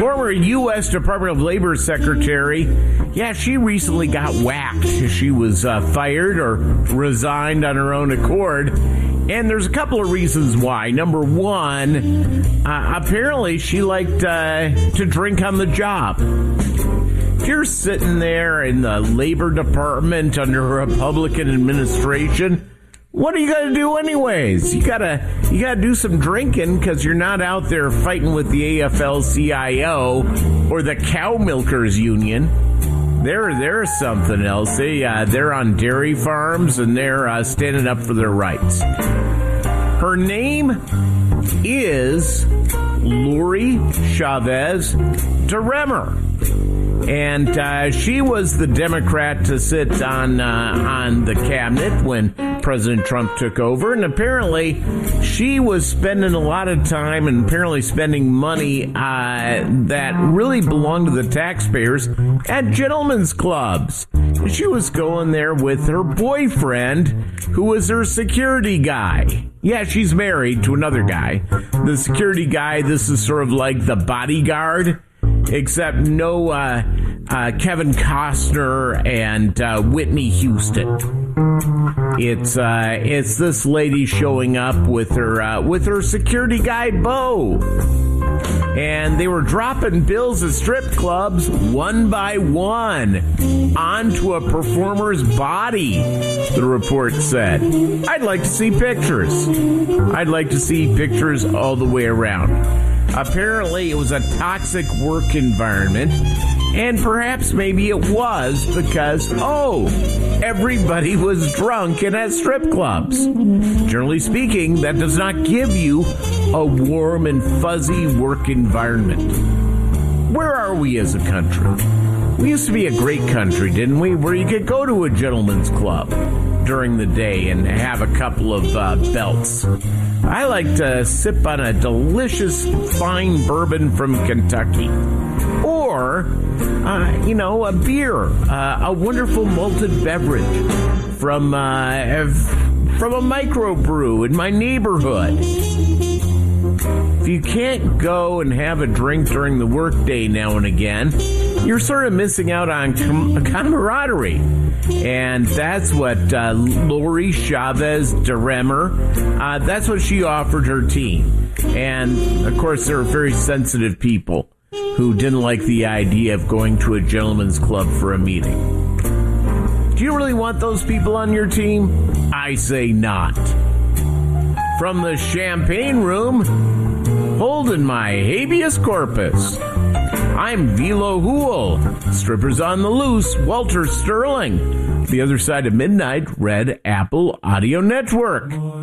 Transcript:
former U.S. Department of Labor secretary, she recently got whacked. She was fired or resigned on her own accord. And there's a couple of reasons why. Number one, apparently she liked to drink on the job. If you're sitting there in the Labor Department under a Republican administration, what are you going to do anyways? You gotta do some drinking because you're not out there fighting with the AFL-CIO or the Cow Milkers Union. They're something else. They're on dairy farms and they're standing up for their rights. Her name is Lori Chavez DeRemer. And she was the Democrat to sit on the cabinet when President Trump took over. And apparently she was spending a lot of time and apparently spending money that really belonged to the taxpayers at gentlemen's clubs. She was going there with her boyfriend, who was her security guy. Yeah, she's married to another guy. The security guy, this is sort of like the bodyguard, except no Kevin Costner and Whitney Houston. It's this lady showing up with her security guy Bo, and they were dropping bills at strip clubs one by one onto a performer's body. The report said, "I'd like to see pictures. I'd like to see pictures all the way around." Apparently, it was a toxic work environment, and perhaps maybe it was because, everybody was drunk and at strip clubs. Generally speaking, that does not give you a warm and fuzzy work environment. Where are we as a country? We used to be a great country, didn't we? Where you could go to a gentleman's club during the day and have a couple of belts. I like to sip on a delicious fine bourbon from Kentucky. Or, a beer, a wonderful malted beverage from a microbrew in my neighborhood. If you can't go and have a drink during the workday now and again, you're sort of missing out on camaraderie. And that's what Lori Chavez DeRemer, that's what she offered her team. And, of course, there are very sensitive people who didn't like the idea of going to a gentleman's club for a meeting. Do you really want those people on your team? I say not. From the champagne room, holding my habeas corpus, I'm Velo Hool. Strippers on the loose, Walter Sterling. The Other Side of Midnight, Red Apple Audio Network.